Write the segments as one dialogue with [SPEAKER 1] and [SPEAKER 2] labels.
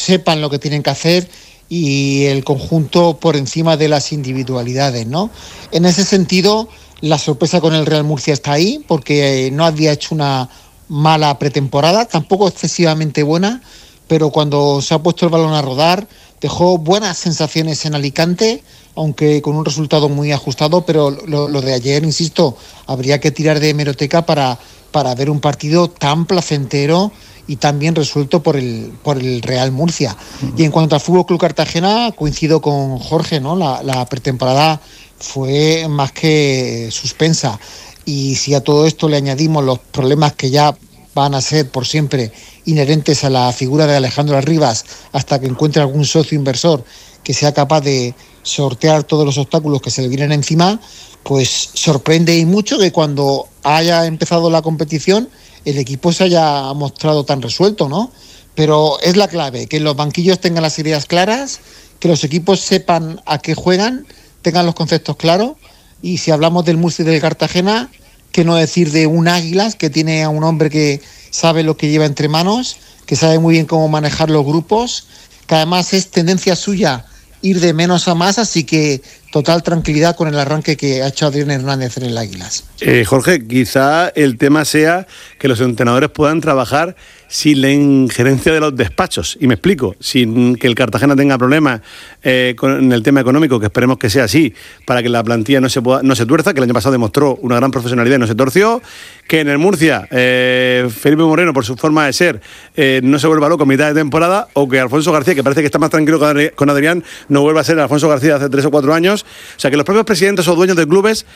[SPEAKER 1] sepan lo que tienen que hacer y el conjunto por encima de las individualidades, ¿no? En ese sentido, la sorpresa con el Real Murcia está ahí, porque no había hecho una mala pretemporada, tampoco excesivamente buena, pero cuando se ha puesto el balón a rodar, dejó buenas sensaciones en Alicante, aunque con un resultado muy ajustado, pero lo de ayer, insisto, habría que tirar de hemeroteca para ver un partido tan placentero y tan bien resuelto por el Real Murcia. Y en cuanto al Fútbol Club Cartagena, coincido con Jorge, ¿no? La pretemporada fue más que suspensa. Y si a todo esto le añadimos los problemas que ya van a ser por siempre inherentes a la figura de Alejandro Arribas, hasta que encuentre algún socio inversor que sea capaz de sortear todos los obstáculos que se le vienen encima, pues sorprende y mucho que cuando haya empezado la competición el equipo se haya mostrado tan resuelto, ¿no? Pero es la clave, que los banquillos tengan las ideas claras, que los equipos sepan a qué juegan, tengan los conceptos claros, y si hablamos del Murcia y del Cartagena, qué no decir de un Águilas, que tiene a un hombre que sabe lo que lleva entre manos, que sabe muy bien cómo manejar los grupos, que además es tendencia suya ir de menos a más, así que total tranquilidad con el arranque que ha hecho Adrián Hernández en el Águilas.
[SPEAKER 2] Jorge, quizá el tema sea que los entrenadores puedan trabajar sin la injerencia de los despachos. Y me explico, sin que el Cartagena tenga problemas con el tema económico, que esperemos que sea así, para que la plantilla no se tuerza, que el año pasado demostró una gran profesionalidad y no se torció, que en el Murcia Felipe Moreno, por su forma de ser, no se vuelva loco a mitad de temporada, o que Alfonso García, que parece que está más tranquilo con Adrián, no vuelva a ser Alfonso García de hace 3 o 4 años. O sea, que los propios presidentes o dueños de clubes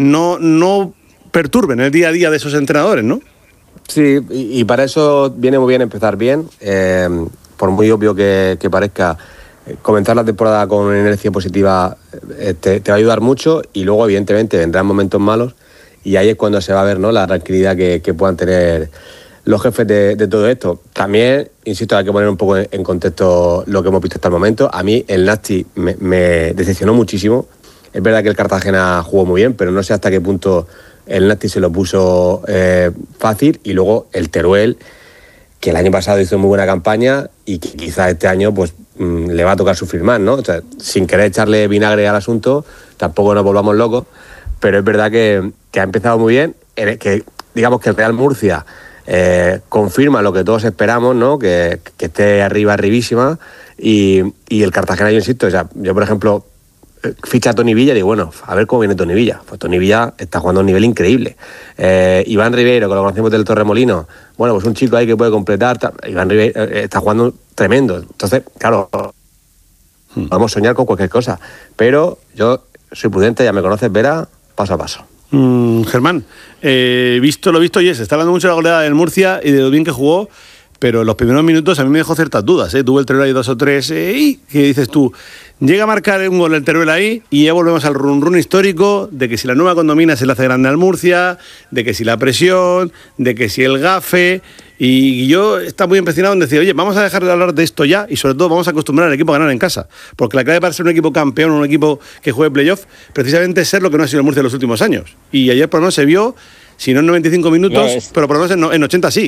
[SPEAKER 2] no perturben el día a día de esos entrenadores, ¿no?
[SPEAKER 3] Sí, y para eso viene muy bien empezar bien, por muy obvio que parezca. Comenzar la temporada con una inercia positiva te va a ayudar mucho, y luego evidentemente vendrán momentos malos, y ahí es cuando se va a ver, ¿no?, la tranquilidad que puedan tener los jefes de todo esto. También, insisto, hay que poner un poco en contexto lo que hemos visto hasta el momento. A mí el Nasti me decepcionó muchísimo. Es verdad que el Cartagena jugó muy bien, pero no sé hasta qué punto el Nasti se lo puso fácil. Y luego el Teruel, que el año pasado hizo muy buena campaña y que quizás este año pues le va a tocar sufrir más, ¿no? O sea, sin querer echarle vinagre al asunto, tampoco nos volvamos locos, pero es verdad que ha empezado muy bien, que digamos que el Real Murcia confirma lo que todos esperamos, ¿no? Que esté arribísima, y el Cartagena, yo insisto, o sea, yo por ejemplo ficha a Toni Villa y digo, bueno, a ver cómo viene Toni Villa. Pues Toni Villa está jugando a un nivel increíble. Iván Ribeiro, que lo conocemos del Torremolinos, bueno, pues un chico ahí que puede completar. Iván Ribeiro está jugando tremendo. Entonces, claro, vamos a soñar con cualquier cosa. Pero yo soy prudente, ya me conoces, Vera, paso a paso.
[SPEAKER 2] Germán, visto lo visto, se está hablando mucho de la goleada del Murcia y de lo bien que jugó, pero los primeros minutos a mí me dejó ciertas dudas. Tuvo el Teruel ahí 2 o 3, y ¿qué dices tú? Llega a marcar un gol el Teruel ahí y ya volvemos al run histórico de que si la nueva condomina se le hace grande al Murcia, de que si la presión, de que si el gafe. Y yo estaba muy empecinado en decir, oye, vamos a dejar de hablar de esto ya, y sobre todo vamos a acostumbrar al equipo a ganar en casa, porque la clave para ser un equipo campeón, un equipo que juegue playoff, precisamente es ser lo que no ha sido el Murcia en los últimos años. Y ayer por lo menos se vio, si no en 95 minutos, pero por lo menos en 80 sí.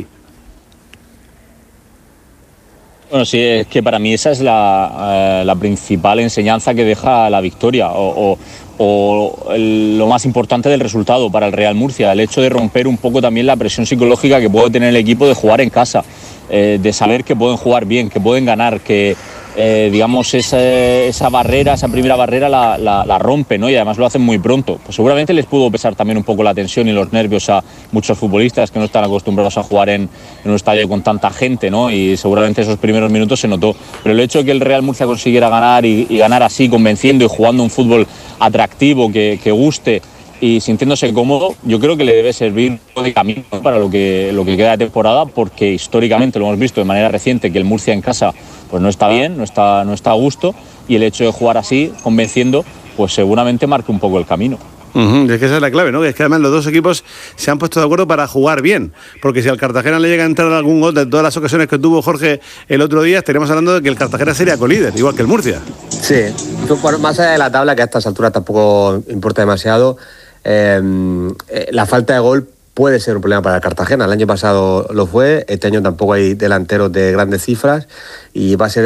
[SPEAKER 4] Bueno, sí, es que para mí esa es la principal enseñanza que deja la victoria, o lo más importante del resultado para el Real Murcia, el hecho de romper un poco también la presión psicológica que puede tener el equipo de jugar en casa, de saber que pueden jugar bien, que pueden ganar, que digamos esa barrera, esa primera barrera la rompen, ¿no? Y además lo hacen muy pronto. Pues seguramente les pudo pesar también un poco la tensión y los nervios a muchos futbolistas que no están acostumbrados a jugar en un estadio con tanta gente, ¿no? Y seguramente esos primeros minutos se notó. Pero el hecho de que el Real Murcia consiguiera ganar y ganar así, convenciendo y jugando un fútbol atractivo, que guste y sintiéndose cómodo, yo creo que le debe servir de camino para lo que queda de temporada, porque históricamente lo hemos visto de manera reciente que el Murcia en casa pues no está bien, no está a gusto, y el hecho de jugar así, convenciendo, pues seguramente marque un poco el camino.
[SPEAKER 2] Es que esa es la clave, ¿no? Que es que además los dos equipos se han puesto de acuerdo para jugar bien, porque si al Cartagena le llega a entrar algún gol de todas las ocasiones que tuvo Jorge el otro día, estaríamos hablando de que el Cartagena sería colíder, igual que el Murcia.
[SPEAKER 3] Sí, más allá de la tabla, que a estas alturas tampoco importa demasiado, la falta de gol puede ser un problema para el Cartagena. El año pasado lo fue, este año tampoco hay delanteros de grandes cifras, y va a ser